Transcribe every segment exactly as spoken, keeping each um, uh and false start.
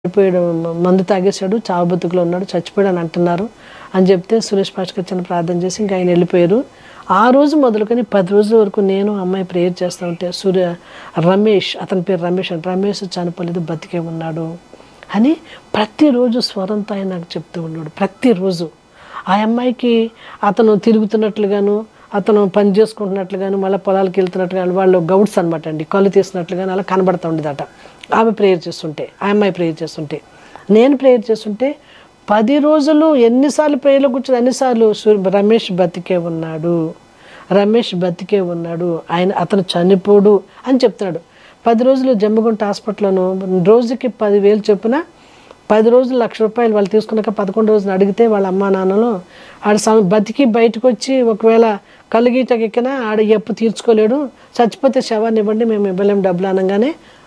చనిపోయాడు, మందు తాగేశాడు, చావు బతుకులో ఉన్నాడు, చచ్చిపోయాడు అని అంటున్నారు అని చెప్తే సురేష్ పాస్టర్ చిన్న ప్రార్థన చేసి ఇంకా ఆయన వెళ్ళిపోయారు. ఆ రోజు మొదలుకొని పది రోజుల వరకు నేను అమ్మాయి ప్రేయర్ చేస్తూ ఉంటే సూర్య రమేష్, అతని పేరు రమేష్ అంటే, రమేష్ చనిపోలేదు బతికే ఉన్నాడు అని ప్రతిరోజు స్వరంతో ఆయన నాకు చెప్తూ ఉన్నాడు. ప్రతిరోజు ఆ అమ్మాయికి అతను తిరుగుతున్నట్లుగాను, అతను పని చేసుకుంటున్నట్లుగాను, మళ్ళీ పొలాలకు వెళ్తున్నట్టుగాను, వాళ్ళు గౌడ్స్ అనమాట అండి, కళ్ళు తీసినట్లుగాను అలా కనబడుతూ ఉండేదట. ఆమె ప్రేయర్ చేస్తుంటే, ఆ అమ్మాయి ప్రేయర్ చేస్తుంటే, నేను ప్రేయర్ చేస్తుంటే పది రోజులు ఎన్నిసార్లు ప్రేయర్లో కూర్చొని అన్నిసార్లు రమేష్ బతికే ఉన్నాడు, రమేష్ బతికే ఉన్నాడు, ఆయన అతను చనిపోడు అని చెప్తున్నాడు. పది రోజులు జమ్మగుంట హాస్పిటల్లోను రోజుకి పదివేలు చొప్పున పది రోజులు లక్ష రూపాయలు వాళ్ళు తీసుకున్నాక పదకొండు రోజులు అడిగితే వాళ్ళ అమ్మా నాన్నలు ఆడ బతికి బయటకు వచ్చి ఒకవేళ కలుగీటకి ఎక్కినా ఆడ ఎప్పు తీర్చుకోలేడు, చచ్చిపోతే శవాన్ని ఇవ్వండి మేము ఇవ్వలేము డబ్బులు అనగానే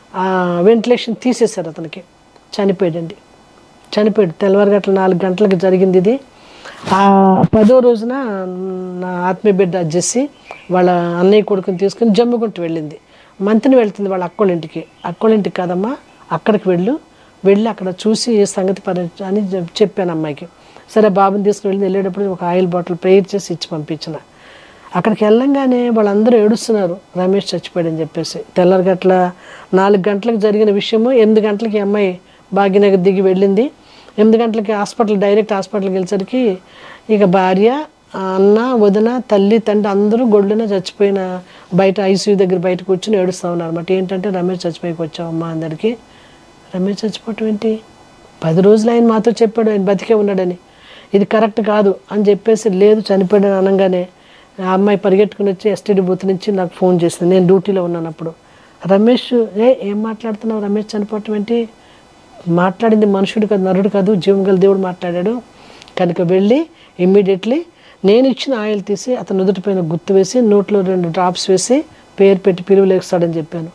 వెంటిలేషన్ తీసేశారు, అతనికి చనిపోయాడండి. చనిపోయాడు తెల్లవారు గంటల నాలుగు గంటలకు జరిగింది ఇది. ఆ పదో రోజున నా ఆత్మీయ బిడ్డ జెస్సి వాళ్ళ అన్నయ్య కొడుకుని తీసుకుని జమ్ముకుంటూ వెళ్ళింది. మంతిని వెళ్తుంది వాళ్ళ అక్కోళ్ళింటికి. అక్కోళ్ళింటికి కాదమ్మా, అక్కడికి వెళ్ళు, వెళ్ళి అక్కడ చూసి ఏ సంగతి పరి అని చెప్పాను అమ్మాయికి. సరే బాబుని తీసుకుని వెళ్ళి వెళ్ళేటప్పుడు ఒక ఆయిల్ బాటిల్ ప్రేయర్ చేసి ఇచ్చి పంపించిన. అక్కడికి వెళ్ళంగానే వాళ్ళందరూ ఏడుస్తున్నారు రమేష్ చచ్చిపోయాడని చెప్పేసి. తెల్లవారు గంటల నాలుగు గంటలకు జరిగిన విషయము ఎనిమిది గంటలకి అమ్మాయి భాగ్యనగర్ దిగి వెళ్ళింది. ఎనిమిది గంటలకి హాస్పిటల్ డైరెక్ట్ హాస్పిటల్కి వెళ్ళేసరికి ఇక భార్య, అన్న, వదిన, తల్లి, తండ్రి అందరూ గొడ్డున చచ్చిపోయిన బయట ఐసీయూ దగ్గర బయట కూర్చొని ఏడుస్తూ ఉన్నారు అనమాట. ఏంటంటే రమేష్ చచ్చిపోయికి వచ్చావమ్మా అందరికీ. రమేష్ చచ్చిపోవటం ఏంటి, పది రోజులు ఆయన మాతో చెప్పాడు ఆయన బతికే ఉన్నాడని, ఇది కరెక్ట్ కాదు అని చెప్పేసి లేదు చనిపోయాడని అనగానే ఆ అమ్మాయి పరిగెట్టుకుని వచ్చి ఎస్టీడీ బూత్ నుంచి నాకు ఫోన్ చేసింది. నేను డ్యూటీలో ఉన్నాను అప్పుడు. రమేష్ ఏ ఏం మాట్లాడుతున్నావు, రమేష్ చనిపోవటం ఏంటి, మాట్లాడింది మనుషుడు కాదు, నరుడు కాదు, జీవం గల దేవుడు మాట్లాడాడు కనుక వెళ్ళి ఇమ్మీడియట్లీ నేను ఇచ్చిన ఆయిల్ తీసి అతను నుదుటిపైన గుర్తు వేసి నోట్లో రెండు డ్రాప్స్ వేసి పేరు పెట్టి పిలువలేస్తాడని చెప్పాను.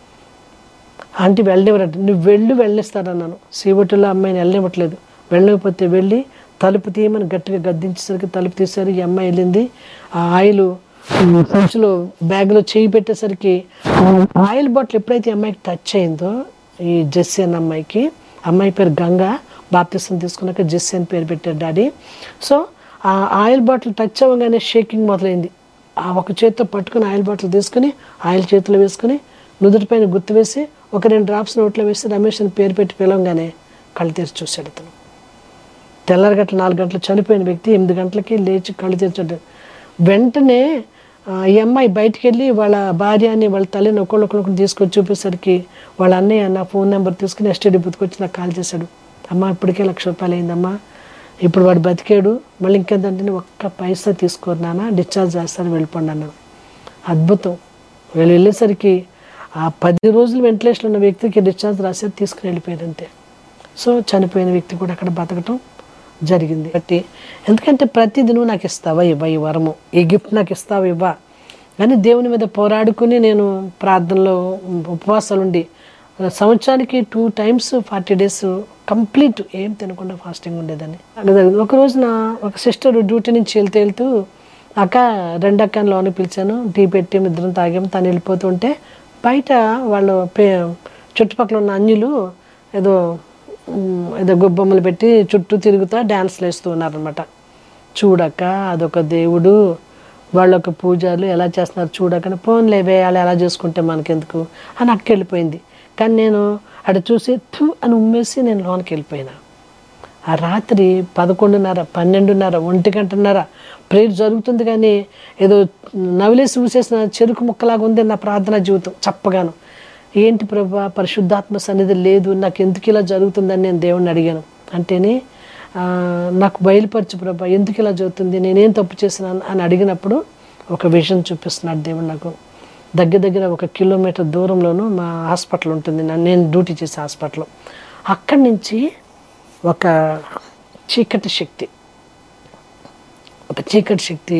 ఆంటీ వెళ్ళనివ్వరంటే నువ్వు వెళ్ళు వెళ్ళిస్తాడన్నాను. సీబొట్టులో అమ్మాయిని వెళ్ళనివ్వట్లేదు. వెళ్ళకపోతే వెళ్ళి తలుపు తీయమని గట్టిగా గద్దించేసరికి తలుపు తీశారు. ఈ అమ్మాయి వెళ్ళింది. ఆ ఆయిల్ సంచులో బ్యాగ్లో చేయి పెట్టేసరికి ఆయిల్ బాటిల్ ఎప్పుడైతే అమ్మాయికి టచ్ అయిందో, ఈ జెస్సీ అన్న అమ్మాయికి, అమ్మాయి పేరు గంగా, బాప్తిసం తీసుకున్నాక జెస్సీ అని పేరు పెట్టారు డాడీ. సో ఆ ఆయిల్ బాటిల్ టచ్ అవ్వగానే షేకింగ్ మొదలైంది. ఆ ఒక చేతితో పట్టుకుని ఆయిల్ బాటిల్ తీసుకుని ఆయిల్ చేతిలో వేసుకుని నుదుటిపైన గుర్తు వేసి ఒక రెండు డ్రాప్స్ నోట్లో వేసి రమేష్ అని పేరు పెట్టి పిలవగానే కళ్ళు తెరిచి చూశాడు అతను. తెల్లారి గంటల నాలుగు గంటలు చనిపోయిన వ్యక్తి ఎనిమిది గంటలకి లేచి కళ్ళు తెరిచాడు. వెంటనే ఈ అమ్మాయి బయటికి వెళ్ళి వాళ్ళ భార్యని వాళ్ళ తల్లిని ఒకళ్ళొకళ్ళొకరు తీసుకొచ్చి చూపేసరికి వాళ్ళ అన్నయ్య నా ఫోన్ నెంబర్ తీసుకుని ఎస్టీడీ బూత్కి వచ్చి నాకు కాల్ చేశాడు. అమ్మ ఇప్పటికే లక్ష రూపాయలు అయిందమ్మా, ఇప్పుడు వాడు బతికాడు, మళ్ళీ ఇంకేంటంటే ఒక్క పైసా తీసుకోరు నాన్న, డిశ్చార్జ్ చేస్తాను వెళ్ళిపోండి అన్నాను. అద్భుతం. వీళ్ళు వెళ్ళేసరికి ఆ పది రోజులు వెంటిలేషన్ ఉన్న వ్యక్తికి డిశ్చార్జ్ రాసేది తీసుకుని వెళ్ళిపోయారు అంతే. సో చనిపోయిన వ్యక్తి కూడా అక్కడ బతకటం జరిగింది. బట్టి ఎందుకంటే ప్రతిదీ నువ్వు నాకు ఇస్తావా ఇవ్వ, ఈ వరము, ఈ గిఫ్ట్ నాకు ఇస్తావా ఇవ్వ అని దేవుని మీద పోరాడుకుని నేను ప్రార్థనలో ఉపవాసాలు ఉండి సంవత్సరానికి two times forty days complete ఏం తినకుండా ఫాస్టింగ్ ఉండేదాన్ని. ఒక రోజున ఒక సిస్టర్ డ్యూటీ నుంచి వెళ్తూ వెళ్తూ అక్క రెండు అక్కని లోని పిలిచాను, టీ పెట్టి ఇద్దరం తాగాము. తను వెళ్ళిపోతుంటే బయట వాళ్ళు పే చుట్టుపక్కల ఉన్న అన్యులు ఏదో ఏదో గొబ్బమ్మలు పెట్టి చుట్టూ తిరుగుతా డ్యాన్స్లు వేస్తూ ఉన్నారనమాట. చూడక్క అదొక దేవుడు, వాళ్ళొక పూజలు ఎలా చేస్తున్నారు చూడక, ఫోన్లే వేయాలి ఎలా చేసుకుంటే మనకెందుకు అని అక్క వెళ్ళిపోయింది. కానీ నేను అక్కడ చూసి థూ అని ఉమ్మేసి నేను లోనికి వెళ్ళిపోయినా. ఆ రాత్రి పదకొండున్నర పన్నెండున్నర ఒంటి గంటన్నర ప్రేయర్ జరుగుతుంది కానీ ఏదో నవిలేసి ఊసేసిన చెరుకు ముక్కలాగా ఉంది నా ప్రార్థనా జీవితం. చప్పగాను ఏంటి ప్రభా పరిశుద్ధాత్మ సన్నిధి లేదు, నాకు ఎందుకు ఇలా జరుగుతుందని నేను దేవుణ్ణి అడిగాను. అంటేనే నాకు బయలుపరచు ప్రభా ఎందుకు ఇలా జరుగుతుంది, నేనేం తప్పు చేసినాను అని అడిగినప్పుడు ఒక విజన్ చూపిస్తున్నాడు దేవుడు నాకు. దగ్గర దగ్గర ఒక కిలోమీటర్ దూరంలోనూ మా హాస్పిటల్ ఉంటుంది, నేను డ్యూటీ చేసే హాస్పిటల్. అక్కడి నుంచి ఒక చీకటి శక్తి ఒక చీకటి శక్తి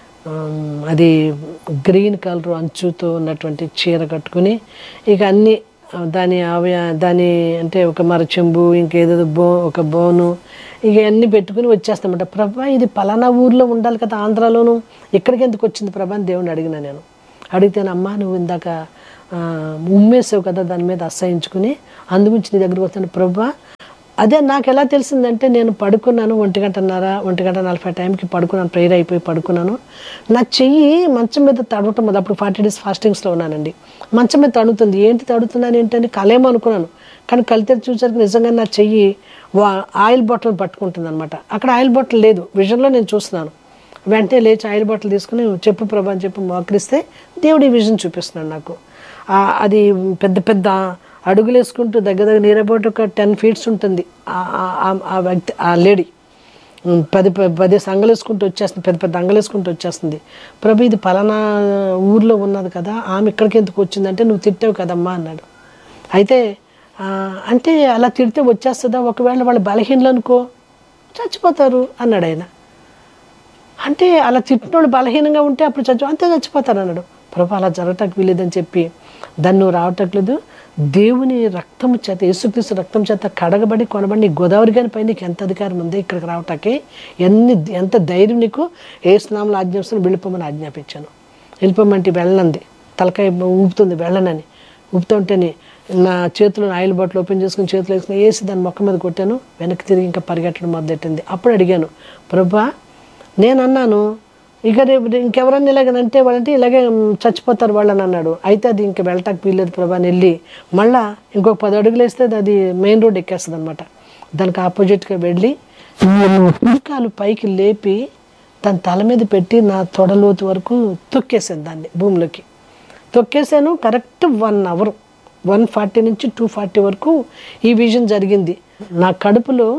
అది గ్రీన్ కలర్ అంచుతో ఉన్నటువంటి చీర కట్టుకుని ఇక అన్నీ దాని అవయ దాని అంటే ఒక మరచెంబు ఇంకేదో బో ఒక బోను ఇక అన్నీ పెట్టుకుని వచ్చేస్తామంట. ప్రభా ఇది పలానా ఊర్లో ఉండాలి కదా ఆంధ్రాలోను, ఇక్కడికి ఎందుకు వచ్చింది ప్రభా అని దేవుని అడిగినా. నేను అడిగితేనమ్మా నువ్వు ఇందాక ఉమ్మేసావు కదా దాని మీద అసహించుకుని, అందుగురించి నీ దగ్గరకు వస్తాను ప్రభువా. అదే నాకు ఎలా తెలిసిందంటే, నేను పడుకున్నాను ఒంటి గంటన్నర ఒంటి గంట నలభై టైంకి పడుకున్నాను, ప్రేయర్ అయిపోయి పడుకున్నాను. నా చెయ్యి మంచం మీద తడవటం అది, అప్పుడు ఫార్టీ డేస్ ఫాస్టింగ్స్లో ఉన్నానండి. మంచం మీద తడుగుతుంది, ఏంటి తడుగుతున్నాను ఏంటని కలేమో అనుకున్నాను. కానీ కలితే చూసరికి నిజంగా నా చెయ్యి వా ఆయిల్ బాటిల్ పట్టుకుంటుంది అనమాట. అక్కడ ఆయిల్ బాటిల్ లేదు, విజన్లో నేను చూస్తున్నాను. వెంటనే లేచి ఆయిల్ బాటిల్ తీసుకుని చెప్పు ప్రభా అని చెప్పి మోకరిస్తే దేవుడు ఈ విజన్ చూపిస్తున్నాడు నాకు. అది పెద్ద పెద్ద అడుగులు వేసుకుంటూ దగ్గర దగ్గర నియరబోట్ ఒక టెన్ ఫీట్స్ ఉంటుంది ఆ వ్యక్తి, ఆ లేడీ పది పది అంగలు వేసుకుంటూ వచ్చేస్తుంది, పెద్ద పెద్ద అంగలు వేసుకుంటూ వచ్చేస్తుంది. ప్రభు ఇది పలానా ఊర్లో ఉన్నది కదా, ఆమె ఇక్కడికి ఎందుకు వచ్చిందంటే నువ్వు తిట్టావు కదమ్మా అన్నాడు. అయితే అంటే అలా తిడితే వచ్చేస్తుందా, ఒకవేళ వాళ్ళు బలహీనలు అనుకో చచ్చిపోతారు అన్నాడు ఆయన. అంటే అలా తిట్టిన వాళ్ళు బలహీనంగా ఉంటే అప్పుడు చచ్చి అంతే చచ్చిపోతారు అన్నాడు. ప్రభు అలా జరగటానికి వీలేదని చెప్పి దాన్ని నువ్వు రావటట్లేదు, దేవుని రక్తం చేత, యేసుక్రీస్తు రక్తం చేత కడగబడి కొనబడి గోదావరి గారి పై నీకు ఎంత అధికారం ఉంది ఇక్కడికి రావటానికి, ఎన్ని ఎంత ధైర్యం నీకు, ఏ స్నామంలో ఆజ్ఞాపిస్తాను వెళ్ళిపోమని ఆజ్ఞాపించాను. వెళ్ళిపోమంటే వెళ్ళనంది, తలకాయ ఊపుతుంది వెళ్ళనని. ఊపుతూ ఉంటేనే నా చేతులు ఆయిల్ బాటిల్ ఓపెన్ చేసుకుని చేతులు వేసుకుని వేసి దాన్ని మొక్క మీద కొట్టాను. వెనక్కి తిరిగి ఇంకా పరిగెట్టడం మొదలెట్టింది. అప్పుడు అడిగాను, ప్రభా నేను అన్నాను ఇక రేపు ఇంకెవరన్నా ఇలాగనంటే వాళ్ళంటే ఇలాగే చచ్చిపోతారు వాళ్ళని అన్నాడు. అయితే అది ఇంకా వెళ్ళటానికి వీల్లేదు ప్రభా అని వెళ్ళి మళ్ళీ ఇంకొక పది అడుగులు వేస్తే అది మెయిన్ రోడ్ ఎక్కేస్తుంది అనమాట. దానికి ఆపోజిట్గా వెళ్ళి పుల్కాలు పైకి లేపి దాని తల మీద పెట్టి నా తొడలోతు వరకు తొక్కేసాను దాన్ని భూమిలోకి. తొక్కేసాను. Correct one hour one forty నుంచి టూ ఫార్టీ వరకు ఈ విజన్ జరిగింది. నా కడుపులో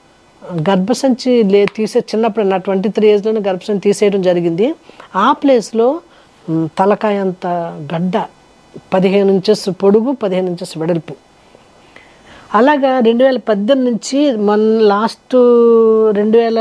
గర్భసంచి లే తీసే చిన్నప్పుడు నా ట్వంటీ త్రీ ఏజ్లోనే గర్భసంచి తీసేయడం జరిగింది. ఆ ప్లేస్లో తలకాయ అంత గడ్డ, పదిహేను ఇంచెస్ పొడుగు, పదిహేను ఇంచెస్ వెడల్పు. అలాగా రెండు వేల పద్దెనిమిది నుంచి మన లాస్ట్ రెండు వేల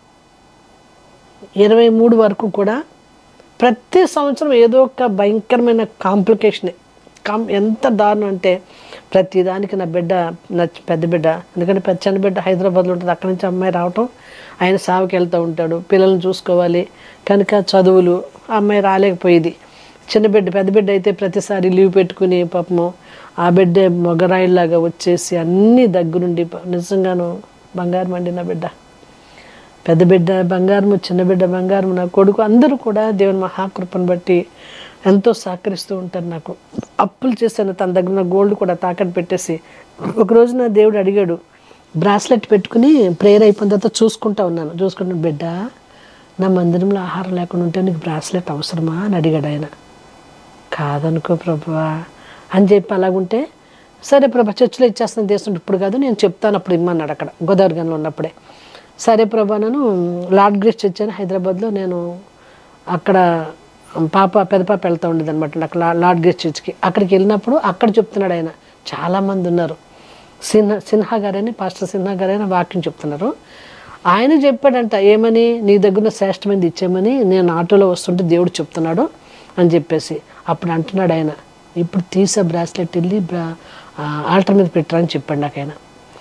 ఇరవై మూడు వరకు కూడా ప్రతి సంవత్సరం ఏదో ఒక భయంకరమైన కాంప్లికేషనే. కాం ఎంత దారుణం అంటే ప్రతిదానికి నా బిడ్డ, నా పెద్ద బిడ్డ, ఎందుకంటే పెద్ద చిన్న బిడ్డ హైదరాబాద్లో ఉంటుంది, అక్కడి నుంచి అమ్మాయి రావటం, ఆయన సావుకి వెళ్తూ ఉంటాడు, పిల్లల్ని చూసుకోవాలి కనుక చదువులు, అమ్మాయి రాలేకపోయేది. చిన్న బిడ్డ, పెద్ద బిడ్డ అయితే ప్రతిసారి లీవ్ పెట్టుకుని పాపము ఆ బిడ్డ మొగరాయిల్లాగా వచ్చేసి అన్నీ దగ్గరుండి నిజంగాను బంగారం అండి నా బిడ్డ. పెద్ద బిడ్డ బంగారము, చిన్న బిడ్డ బంగారము, నా కొడుకు అందరూ కూడా దేవుని మహాకృపను బట్టి ఎంతో సహకరిస్తూ ఉంటారు నాకు. అప్పులు చేశాను, తన దగ్గర ఉన్న గోల్డ్ కూడా తాకట్టు పెట్టేసి. ఒకరోజు నా దేవుడు అడిగాడు, బ్రాస్లెట్ పెట్టుకుని ప్రేయర్ అయిపోయిన తర్వాత చూసుకుంటా ఉన్నాను. చూసుకుంటున్న బిడ్డ నా మందిరంలో ఆహారం లేకుండా ఉంటే నీకు బ్రాస్లెట్ అవసరమా అని అడిగాడు ఆయన. కాదనుకో ప్రభువా అని చెప్పి అలాగుంటే, సరే ప్రభా చర్చిలో ఇచ్చేస్తాను తీసుకుంటే ఇప్పుడు కాదు నేను చెప్తాను అప్పుడు ఇమ్మన్నాడు అక్కడ గోదావరి గన్లో ఉన్నప్పుడే. సరే ప్రభా నేను లార్డ్ గ్రేస్ వచ్చాను హైదరాబాద్లో, నేను అక్కడ పాప పెద్ద పాప వెళ్తూ ఉండేది అనమాట నాకు లార్డ్ గ్రేస్ చర్చ్కి. అక్కడికి వెళ్ళినప్పుడు అక్కడ చెప్తున్నాడు ఆయన, చాలామంది ఉన్నారు, సిన్హా సిన్హా గారని పాస్టర్ సిన్హా గారైనా వాక్యం చెప్తున్నారు. ఆయన చెప్పాడంట ఏమని, నీ దగ్గర శ్రేష్టమైనది ఇచ్చేయమని నేను ఆటోలో వస్తుంటే దేవుడు చెప్తున్నాడు అని చెప్పేసి. అప్పుడు అంటున్నాడు ఆయన, ఇప్పుడు తీసే బ్రాస్లెట్ వెళ్ళి బ్రా ఆల్టర్ మీద పెట్టారని చెప్పాడు నాకు ఆయన.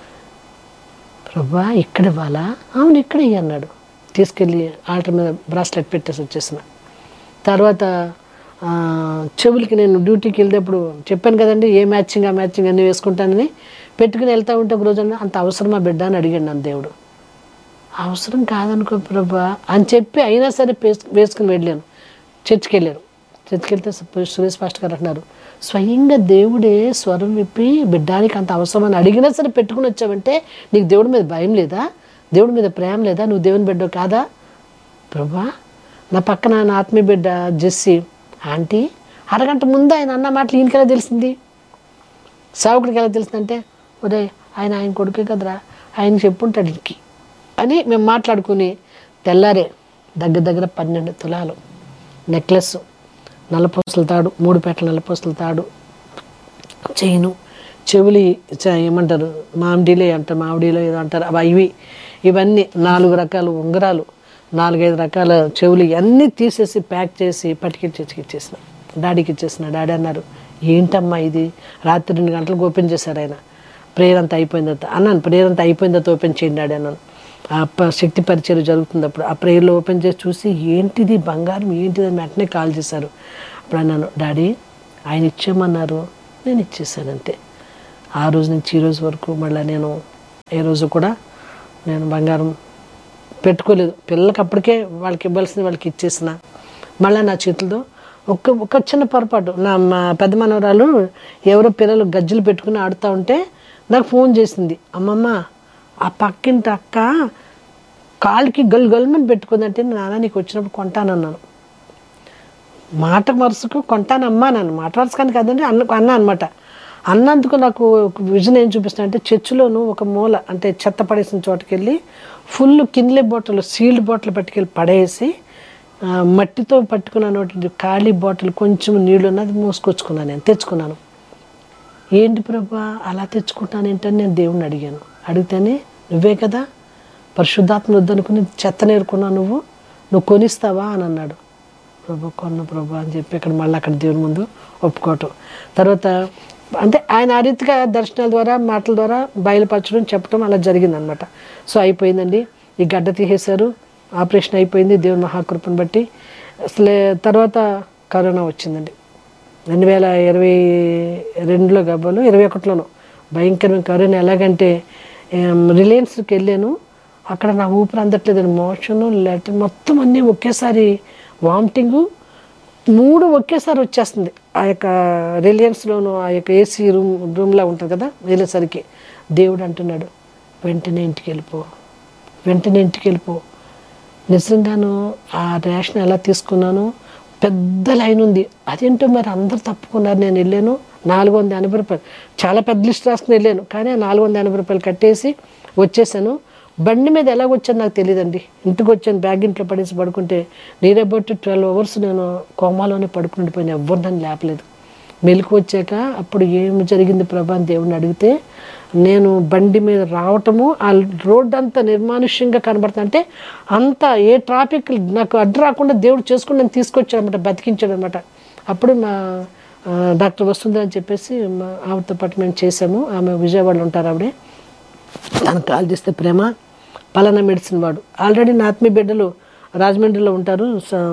ప్రభా ఇక్కడ ఇవ్వాలా? అవును ఇక్కడ ఇయ్యి అన్నాడు. తీసుకెళ్ళి ఆల్టర్ మీద బ్రాస్లెట్ పెట్టేసి వచ్చేసిన తర్వాత చెవులకి నేను డ్యూటీకి వెళ్ళేటప్పుడు చెప్పాను కదండి ఏ మ్యాచింగ్ ఆ మ్యాచింగ్ అన్నీ వేసుకుంటానని పెట్టుకుని వెళ్తూ ఉంటే ఒక రోజు అంత అవసరమా బిడ్డ అని అడిగాడు నన్ను దేవుడు. అవసరం కాదనుకో ప్రభా అని చెప్పి అయినా సరే వేసుకుని వెళ్ళాను. చర్చికి వెళ్ళాను. చర్చికి వెళ్తే సురేష్ పాస్టర్ గారు అంటున్నారు, స్వయంగా దేవుడే స్వరం విప్పి బిడ్డానికి అంత అవసరం అని అడిగినా సరే పెట్టుకుని వచ్చావంటే నీకు దేవుడి మీద భయం లేదా, దేవుడి మీద ప్రేమ లేదా, నువ్వు దేవుని బిడ్డ కాదా? ప్రభా నా పక్కన నా ఆత్మీయ బిడ్డ జెస్సీ ఆంటీ అరగంట ముందు ఆయన అన్న మాటలు ఈయనకి ఎలా తెలిసింది, సేవకుడికి ఎలా తెలిసిందంటే, ఒరే ఆయన ఆయన కొడుకే కదరా ఆయన చెప్పుంటాడు ఇంకి అని మేము మాట్లాడుకుని తెల్లారే దగ్గర దగ్గర పన్నెండు తులాలు నెక్లెస్, నల్లపూసల తాడు, మూడు పేటల నల్లపూసల తాడు, చైను, చెవులి ఏమంటారు మామిడిలే అంటారు, మామిడిలో ఏదో అంటారు అవి ఇవి ఇవన్నీ నాలుగు రకాల ఉంగరాలు, నాలుగైదు రకాల చెవులు అన్నీ తీసేసి ప్యాక్ చేసి పట్టుకెళ్ళి చర్చికి ఇచ్చేసిన డాడీకి ఇచ్చేసిన. డాడీ అన్నారు, ఏంటమ్మా ఇది, రాత్రి రెండు గంటలకు ఓపెన్ చేశారు ఆయన, ప్రేయర్ అంతా అయిపోయిన తర్వాత అన్నాను. ప్రేయర్ అంతా అయిపోయిన తర్వాత ఓపెన్ చేయండి డాడీ అన్నాను. ఆ శక్తి పరిచయం జరుగుతుంది అప్పుడు. ఆ ప్రేయర్లో ఓపెన్ చేసి చూసి ఏంటిది బంగారం ఏంటిది అని వెంటనే కాల్ చేశారు. అప్పుడు అన్నాను, డాడీ ఆయన ఇచ్చేయమన్నారు, నేను ఇచ్చేసాను అంతే. ఆ రోజు నుంచి ఈ రోజు వరకు మళ్ళీ నేను ఏ రోజు కూడా నేను బంగారం పెట్టుకోలేదు. పిల్లలకి అప్పటికే వాళ్ళకి ఇవ్వాల్సింది వాళ్ళకి ఇచ్చేసిన. మళ్ళీ నా చేతులతో ఒక్క ఒక చిన్న పొరపాటు, నా మా పెద్ద మనవరాలు ఎవరో పిల్లలు గజ్జలు పెట్టుకుని ఆడుతూ ఉంటే నాకు ఫోన్ చేసింది, అమ్మమ్మ ఆ పక్కింటి అక్క కాళ్ళకి గల్ గల్మని పెట్టుకుందంటే, నాన్న నీకు వచ్చినప్పుడు కొంటానన్నాను. మాట వరుసకు కొంటానమ్మా నన్ను, మాట వరుసకాని కాదండి, అన్న అన్నా అనమాట. అన్నందుకు నాకు విజన్ ఏం చూపిస్తున్నా అంటే, చర్చిలోను ఒక మూల అంటే చెత్త పడేసిన చోటుకి వెళ్ళి full Kinley bottle sealed bottle పట్టుకెళ్ళి పడేసి మట్టితో పట్టుకున్నటువంటి ఖాళీ బాటిల్ కొంచెం నీళ్ళు ఉన్నది మోసుకొచ్చుకున్నాను, నేను తెచ్చుకున్నాను. ఏంటి ప్రభా అలా తెచ్చుకుంటాను ఏంటని నేను దేవుణ్ణి అడిగాను. అడిగితేనే నువ్వే కదా పరిశుద్ధాత్మ వద్దనుకుని చెత్త నేర్చుకున్నావు, నువ్వు నువ్వు కొనిస్తావా అని అన్నాడు. ప్రభు కొన్న ప్రభు అని చెప్పి అక్కడ మళ్ళీ అక్కడ దేవుని ముందు ఒప్పుకోవటం. తర్వాత అంటే ఆయన ఆ రీతిగా దర్శనాల ద్వారా మాటల ద్వారా బయలుపరచడం చెప్పడం అలా జరిగిందనమాట. సో అయిపోయిందండి, ఈ గడ్డ తీసేశారు, ఆపరేషన్ అయిపోయింది దేవుని మహాకృపను బట్టి. అసలే తర్వాత కరోనా వచ్చిందండి రెండు వేల ఇరవై రెండులో గబ్బలు ఇరవై ఒకటిలోనూ భయంకరమైన కరోనా. ఎలాగంటే రిలయన్స్కి వెళ్ళాను, అక్కడ నా ఊపిరి అందట్లేదండి, మోషను లెటర్ మొత్తం అన్నీ ఒకేసారి, వామిటింగు మూడు ఒకేసారి వచ్చేస్తుంది. ఆ యొక్క రిలయన్స్లోను ఆ యొక్క ఏసీ రూమ్ రూమ్లా ఉంటుంది కదా, వెళ్ళేసరికి దేవుడు అంటున్నాడు వెంటనే ఇంటికి వెళ్ళిపో, వెంటనే ఇంటికి వెళ్ళిపో. నిజంగాను ఆ రేషన్ ఎలా తీసుకున్నాను, పెద్ద లైన్ ఉంది. అదేంటో మరి అందరు తప్పుకున్నారు. నేను వెళ్ళాను, నాలుగు వందల ఎనభై రూపాయలు చాలా పెద్ద లిస్ట్ రాసుకుని వెళ్ళాను, కానీ ఆ నాలుగు వందల ఎనభై రూపాయలు కట్టేసి వచ్చేసాను. బండి మీద ఎలాగ వచ్చాను నాకు తెలియదండి. ఇంటికి వచ్చాను, బ్యాగ్ ఇంట్లో పడేసి పడుకుంటే నియర్ అబౌట్ ట్వెల్వ్ అవర్స్ నేను కోమాలోనే పడుకుండిపోయాను. ఎవ్వరు నన్ను లేపలేదు. మెలకు వచ్చాక అప్పుడు ఏమి జరిగింది ప్రభా అని దేవుని అడిగితే, నేను బండి మీద రావటము ఆ రోడ్డు అంతా నిర్మానుష్యంగా కనబడుతుంది. అంటే అంతా ఏ ట్రాఫిక్ నాకు అడ్డు రాకుండా దేవుడు చేసుకుని నేను తీసుకొచ్చాడు అనమాట, బతికించాడు అనమాట. అప్పుడు మా డాక్టర్ వస్తుంది అని చెప్పేసి మా ఆవిడతో పాటు మేము చేసాము. ఆమె విజయవాడలో ఉంటారు, ఆవిడే తనకు కాల్ చేస్తే ప్రేమ పలానా మెడిసిన్ వాడు. ఆల్రెడీ నా ఆత్మీయ బిడ్డలు రాజమండ్రిలో ఉంటారు,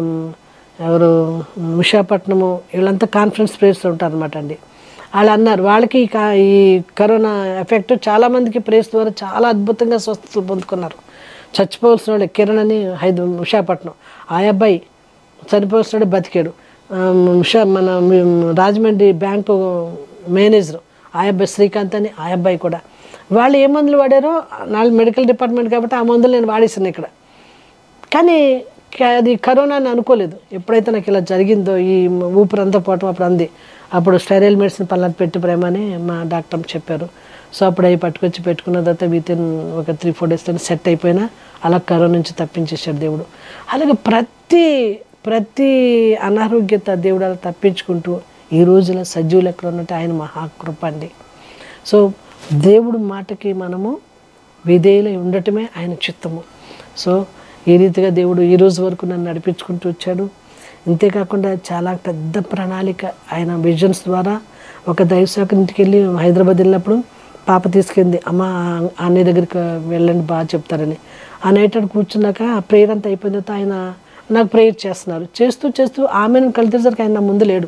ఎవరు విశాఖపట్నము, వీళ్ళంతా కాన్ఫరెన్స్ ప్రేయర్స్ ఉంటారు అనమాట అండి. వాళ్ళు అన్నారు వాళ్ళకి ఈ కరోనా ఎఫెక్ట్ చాలామందికి ప్రేయర్స్ ద్వారా చాలా అద్భుతంగా స్వస్థతలు పొందుకున్నారు. చచ్చిపోవాల్సిన వాడు కిరణ్ అని హైద విశాఖపట్నం, ఆ అబ్బాయి చనిపోవాల్సిన వాడు బతికాడు. విశా మన రాజమండ్రి బ్యాంకు మేనేజరు ఆ అబ్బాయి శ్రీకాంత్ అని, ఆ అబ్బాయి కూడా. వాళ్ళు ఏ మందులు వాడారో, నాలుగు మెడికల్ డిపార్ట్మెంట్ కాబట్టి ఆ మందులు నేను వాడేసాను ఇక్కడ. కానీ అది కరోనా అని అనుకోలేదు. ఎప్పుడైతే నాకు ఇలా జరిగిందో, ఈ ఊపిరి అంతా పోవటం అప్పుడు అంది, అప్పుడు స్టెరైల్ మెడిసిన్ పల్లెట్ పెట్టి ప్రేమ అని మా డాక్టర్ చెప్పారు. సో అప్పుడు అవి పట్టుకొచ్చి పెట్టుకున్న తర్వాత విత్ ఇన్ ఒక త్రీ ఫోర్ డేస్ సెట్ అయిపోయినా అలా కరోనా నుంచి తప్పించేశాడు దేవుడు. అలాగే ప్రతి ప్రతి అనారోగ్యత దేవుడు అలా తప్పించుకుంటూ ఈ రోజున సజీవులు ఎక్కడ ఉన్నట్టు ఆయన మహాకృప అండి. సో దేవుడు మాటకి మనము విధేయులై ఉండటమే ఆయన చిత్తము. సో ఈ రీతిగా దేవుడు ఈ రోజు వరకు నన్ను నడిపించుకుంటూ వచ్చాడు. ఇంతేకాకుండా చాలా పెద్ద ప్రణాళిక ఆయన విజన్స్ ద్వారా. ఒక దైవశాఖ ఇంటికి వెళ్ళి హైదరాబాద్ వెళ్ళినప్పుడు పాప తీసుకెళ్ళింది, అమ్మ అన్నయ్య దగ్గరికి వెళ్ళండి బాగా చెప్తారని. ఆ నైట్ అక్కడ కూర్చున్నాక ఆ ప్రేయర్ అంతా అయిపోయిన తర్వాత ఆయన నాకు ప్రేయర్ చేస్తున్నారు. చేస్తూ చేస్తూ ఆమెను కలిసేసరికి ఆయన నా ముందు లేడు.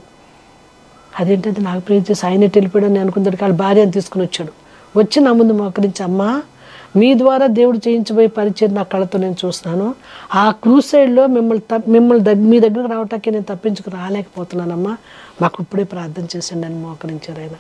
అదేంటది నాకు ప్రేయర్ చేసి ఆయన వెళ్ళిపోయాడు అని అనుకున్నాడు. వాళ్ళ భార్యను తీసుకుని వచ్చాడు. వచ్చి నా ముందు మోకరించి, అమ్మ మీ ద్వారా దేవుడు చేయించబోయే పరిచయం నా కళ్ళతో నేను చూస్తున్నాను. ఆ క్రూసైడ్లో మిమ్మల్ని త మిమ్మల్ని దగ్గర మీ దగ్గరకు రావటానికి నేను తప్పించుకు రాలేకపోతున్నానమ్మా, మాకు ఇప్పుడే ప్రార్థన చేసండి అని మోకరించారు ఆయన.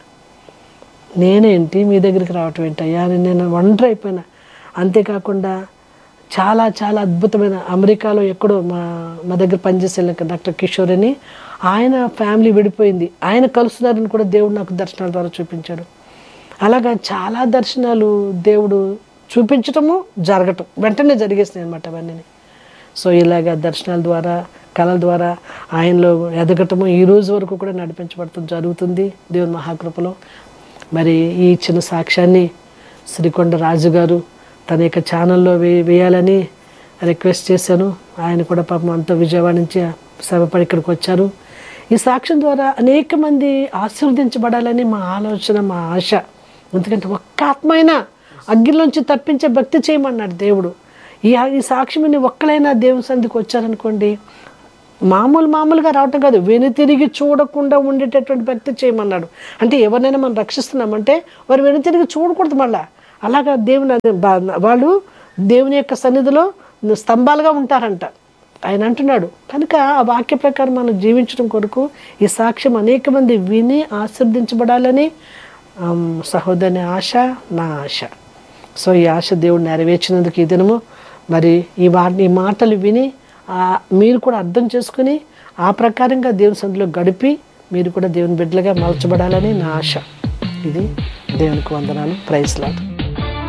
నేనేంటి మీ దగ్గరికి రావటం ఏంటయ్యా అని నేను ఒంటరి అయిపోయినా. అంతేకాకుండా చాలా చాలా అద్భుతమైన అమెరికాలో ఎక్కడో మా మా దగ్గర పనిచేసే డాక్టర్ కిషోర్ అని, ఆయన ఫ్యామిలీ విడిపోయింది, ఆయన కలుస్తున్నారని కూడా దేవుడు నాకు దర్శనాల ద్వారా చూపించాడు. అలాగా చాలా దర్శనాలు దేవుడు చూపించటము జరగటం వెంటనే జరిగేసినాయి అనమాట అవన్నీ. సో ఇలాగ దర్శనాల ద్వారా కళల ద్వారా ఆయనలో ఎదగటము ఈ రోజు వరకు కూడా నడిపించబడటం జరుగుతుంది దేవుని మహాకృపలో. మరి ఈ చిన్న సాక్ష్యాన్ని శ్రీకొండ రాజు గారు తన యొక్క ఛానల్లో వే వేయాలని రిక్వెస్ట్ చేశాను. ఆయన కూడా పాపం అంతా విజయవాడ నుంచి శ్రమపడి ఇక్కడికి వచ్చారు. ఈ సాక్ష్యం ద్వారా అనేక మంది ఆశీర్వదించబడాలని మా ఆలోచన, మా ఆశ. ఎందుకంటే ఒక్క ఆత్మైనా అగ్గిలోంచి తప్పించే భక్తి చేయమన్నాడు దేవుడు. ఈ ఈ సాక్ష్యం ఒక్కలైనా దేవుని సన్నిధికి వచ్చారనుకోండి, మామూలు మామూలుగా రావటం కాదు, వెనుతిరిగి చూడకుండా ఉండేటటువంటి భక్తి చేయమన్నాడు. అంటే ఎవరినైనా మనం రక్షిస్తున్నామంటే వారు వెనుతిరిగి చూడకూడదు. మళ్ళా అలాగా దేవుని వాళ్ళు దేవుని యొక్క సన్నిధిలో స్తంభాలుగా ఉంటారంట ఆయన అంటున్నాడు. కనుక ఆ వాక్య ప్రకారం మనం జీవించడం కొరకు ఈ సాక్ష్యం అనేక మంది విని ఆశీర్వదించబడాలని సహోదరుని ఆశ, నా ఆశ. సో ఈ ఆశ దేవుడు నెరవేర్చినందుకు ఈ దినము మరి ఈ వాటిని ఈ మాటలు విని మీరు కూడా అర్థం చేసుకుని ఆ ప్రకారంగా దేవుని సన్నిధిలో గడిపి మీరు కూడా దేవుని బిడ్డలుగా మలచబడాలని నా ఆశ. ఇది దేవునికి వందనాలు. Praise lord.